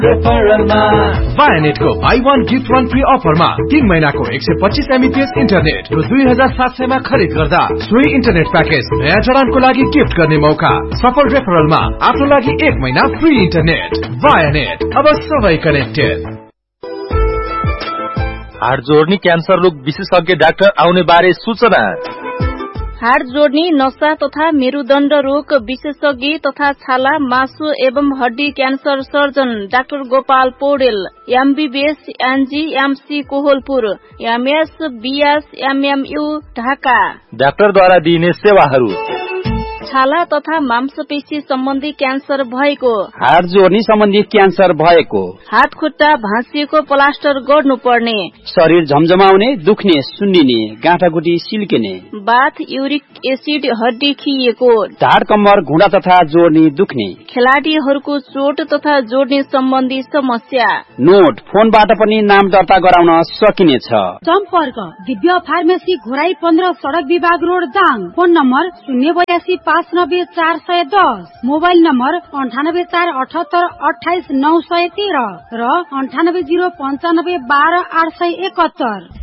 Vianet को buy one gift one free offer मा 3 महिनाको 125 Mbps इन्टरनेट रु 2700 मा खरिद गर्दा सोही इन्टरनेट प्याकेज नयाँ जडानको लागि गिफ्ट गर्ने मौका। सफल रेफरलमा आफ्नो लागि 1 महिना फ्री इन्टरनेट। Vianet, अब सबै कनेक्टेड। हाड जोड्ने क्यान्सर रोग विशेषज्ञ डाक्टर आउने बारे सूचना। हाड जोड्ने नसा तथा मेरुदण्ड रोग विशेषज्ञ तथा छाला मासु एवं हड्डी cancer surgeon doctor Gopal Paudel MBBS NG MC Kohalpur MS BS MMU Dhaka. डाक्टरद्वारा दिइने सेवाहरू छाला तथा मांसपेशी सम्बन्धी क्यान्सर भएको, हाड जोड्ने सम्बन्धी क्यान्सर भएको, हात खुट्टा भाँसिएको प्लास्टर गर्नुपर्ने, शरीर झमझमाउने दुख्ने सुन्निने गाँठागुटी सिल्किने, बाथ युरिक एसिड हड्डी खिएको, ढाड कम्मर घुँडा तथा जोड्ने दुख्ने, खेलाडीहरूको चोट तथा जोड्ने सम्बन्धी समस्या। नोट फोनबाट पनि नाम दर्ता गराउन सकिनेछ। सम्पर्क दिव्य फार्मेसी घोराई 15 सडक विभाग road Dang. Phone number 082590410, mobile number 9848782913 र 9805922871।